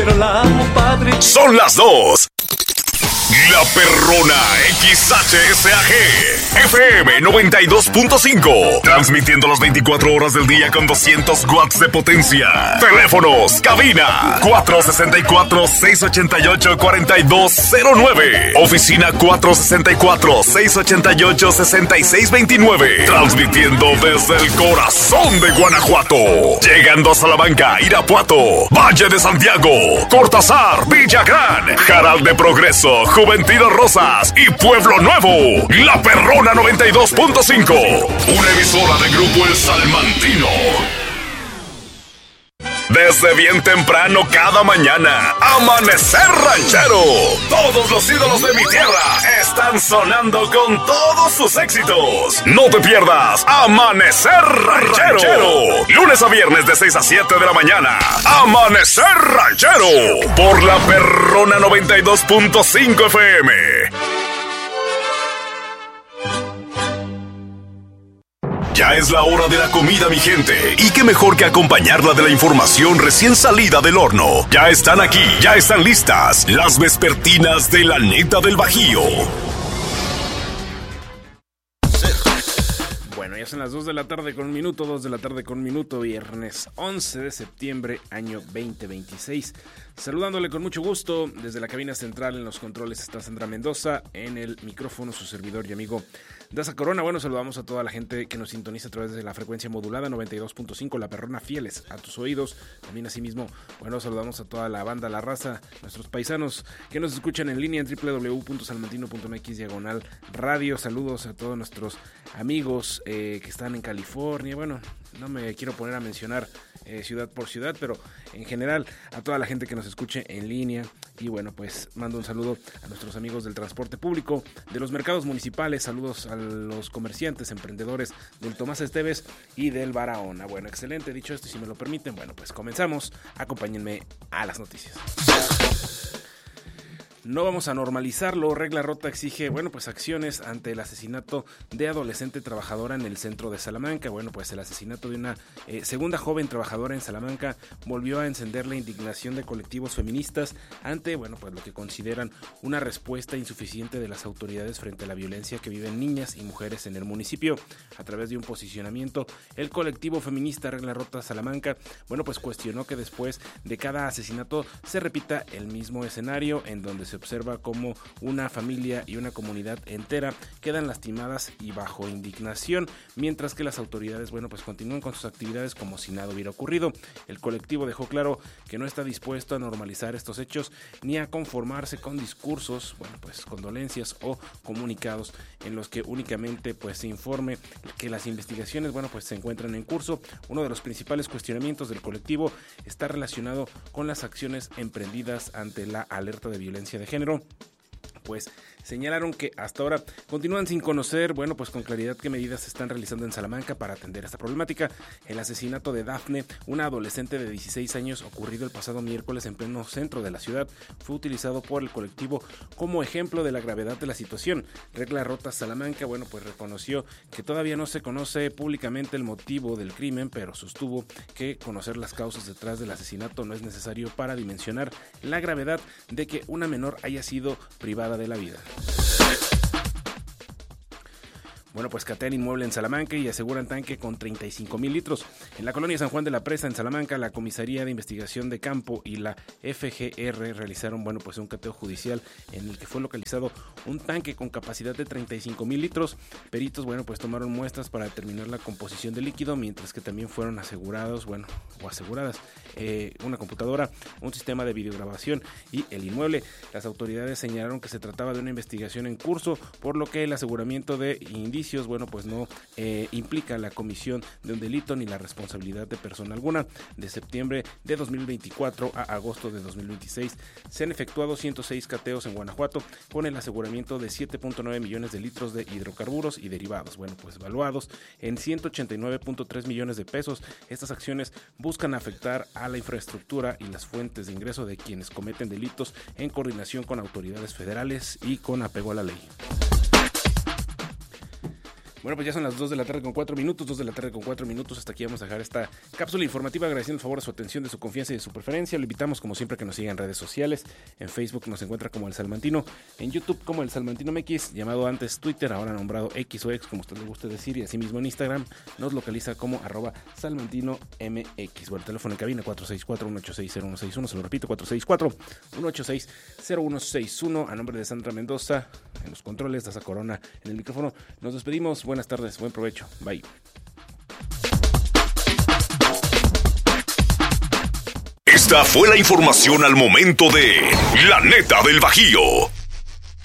Pero la amo, padre. Son las 2. La Perrona XHSAG FM 92.5, transmitiendo las 24 horas del día con 200 watts de potencia. Teléfonos, cabina 464-688-4209. Oficina 464-688-6629. Transmitiendo desde el corazón de Guanajuato. Llegando a Salamanca, Irapuato, Valle de Santiago, Cortázar, Villagrán, Jaral de Progreso, Juventino Rosas y Pueblo Nuevo. La Perrona 92.5. Una emisora de Grupo El Salmantino. Desde bien temprano cada mañana, Amanecer Ranchero. Todos los ídolos de mi tierra están sonando con todos sus éxitos. No te pierdas Amanecer Ranchero. Lunes a viernes de 6 a 7 de la mañana. Amanecer Ranchero. Por La Perrona 92.5 FM. Ya es la hora de la comida, mi gente. Y qué mejor que acompañarla de la información recién salida del horno. Ya están aquí, ya están listas las vespertinas de la neta del Bajío. Bueno, ya son las 2 de la tarde con un minuto, 2 de la tarde con un minuto, viernes 11 de septiembre, año 2026. Saludándole con mucho gusto desde la cabina central. En los controles está Sandra Mendoza, en el micrófono su servidor y amigo Daza Corona. Bueno, saludamos a toda la gente que nos sintoniza a través de la frecuencia modulada 92.5, La Perrona, fieles a tus oídos. También asimismo, bueno, saludamos a toda la banda, la raza, nuestros paisanos que nos escuchan en línea en www.salmantino.mx/radio. Saludos a todos nuestros amigos que están en California. Bueno, no me quiero poner a mencionar ciudad por ciudad, pero en general a toda la gente que nos escuche en línea. Y bueno, pues mando un saludo a nuestros amigos del transporte público, de los mercados municipales. Saludos a los comerciantes, emprendedores del Tomás Esteves y del Barahona. Bueno, excelente. Dicho esto, y si me lo permiten, bueno, pues comenzamos. Acompáñenme a las noticias. No vamos a normalizarlo. Regla Rota exige, bueno, pues acciones ante el asesinato de adolescente trabajadora en el centro de Salamanca. Bueno, pues el asesinato de una segunda joven trabajadora en Salamanca volvió a encender la indignación de colectivos feministas ante, bueno, pues lo que consideran una respuesta insuficiente de las autoridades frente a la violencia que viven niñas y mujeres en el municipio. A través de un posicionamiento, el colectivo feminista Regla Rota Salamanca, bueno, pues cuestionó que después de cada asesinato se repita el mismo escenario en donde se observa cómo una familia y una comunidad entera quedan lastimadas y bajo indignación, mientras que las autoridades, bueno, pues continúan con sus actividades como si nada hubiera ocurrido. El colectivo dejó claro que no está dispuesto a normalizar estos hechos ni a conformarse con discursos, bueno, pues condolencias o comunicados en los que únicamente pues se informe que las investigaciones, bueno, pues se encuentran en curso. Uno de los principales cuestionamientos del colectivo está relacionado con las acciones emprendidas ante la alerta de violencia de género. Pues señalaron que hasta ahora continúan sin conocer, bueno, pues con claridad qué medidas se están realizando en Salamanca para atender esta problemática. El asesinato de Dafne, una adolescente de 16 años ocurrido el pasado miércoles en pleno centro de la ciudad, fue utilizado por el colectivo como ejemplo de la gravedad de la situación. Regla Rota Salamanca, bueno, pues reconoció que todavía no se conoce públicamente el motivo del crimen, pero sostuvo que conocer las causas detrás del asesinato no es necesario para dimensionar la gravedad de que una menor haya sido privada de la vida. Bueno, pues catean inmueble en Salamanca y aseguran tanque con 35,000 litros. En la colonia San Juan de la Presa, en Salamanca, la Comisaría de Investigación de Campo y la FGR realizaron, bueno, pues un cateo judicial en el que fue localizado un tanque con capacidad de 35,000 litros. Peritos, bueno, pues tomaron muestras para determinar la composición del líquido, mientras que también fueron asegurados, bueno, o aseguradas una computadora, un sistema de videograbación y el inmueble. Las autoridades señalaron que se trataba de una investigación en curso, por lo que el aseguramiento de indicios, bueno, pues no implica la comisión de un delito ni la responsabilidad de persona alguna. De septiembre de 2024 a agosto de 2026 se han efectuado 106 cateos en Guanajuato con el aseguramiento de 7.9 millones de litros de hidrocarburos y derivados, bueno, pues valuados en 189.3 millones de pesos. Estas acciones buscan afectar a la infraestructura y las fuentes de ingreso de quienes cometen delitos en coordinación con autoridades federales y con apego a la ley. Bueno, pues ya son las 2 de la tarde con 4 minutos, 2 de la tarde con 4 minutos. Hasta aquí vamos a dejar esta cápsula informativa, agradeciendo el favor de su atención, de su confianza y de su preferencia. Lo invitamos, como siempre, que nos siga en redes sociales. En Facebook nos encuentra como El Salmantino, en YouTube como El Salmantino MX, llamado antes Twitter, ahora nombrado X o X, como usted le guste decir, y asimismo en Instagram nos localiza como @SalmantinoMX. Bueno, el teléfono en cabina 464-186-0161, se lo repito, 464-186-0161. A nombre de Sandra Mendoza, en los controles, Daza Corona en el micrófono, nos despedimos. Buenas tardes, buen provecho, bye. Esta fue la información al momento de La Neta del Bajío.